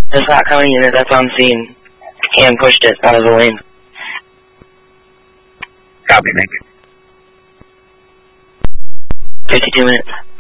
It's not coming in, that's what I'm seeing. And pushed it out of the lane. Copy, Nick. 52 minutes.